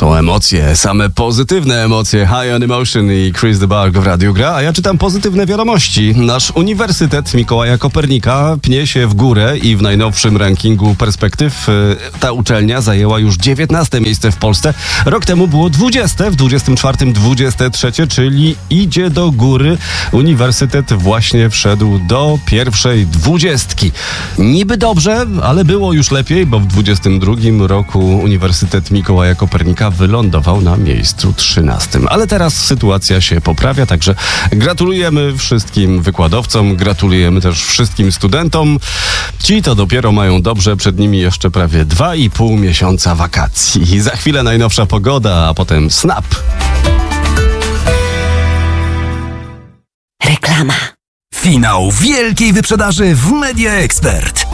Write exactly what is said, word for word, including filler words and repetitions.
są emocje, same pozytywne emocje. High on Emotion i Chris the Barg w Radiu Gra, a ja czytam pozytywne wiadomości. Nasz Uniwersytet Mikołaja Kopernika pnie się w górę i w najnowszym rankingu perspektyw ta uczelnia zajęła już dziewiętnaste miejsce w Polsce. Rok temu było dwudzieste, w dwudziestym czwartym dwudzieste trzecie, czyli idzie do góry. Uniwersytet właśnie wszedł do pierwszej dwudziestki. Niby dobrze, ale było już lepiej, bo w dwudziestym drugim roku Uniwersytet Mikołaja Kopernika wylądował na miejscu trzynastym. Ale teraz sytuacja się poprawia, także gratulujemy wszystkim wykładowcom, gratulujemy też wszystkim studentom. Ci to dopiero mają dobrze, przed nimi jeszcze prawie dwa i pół miesiąca wakacji. Za chwilę najnowsza pogoda, a potem snap. Reklama. Finał wielkiej wyprzedaży w Media Expert.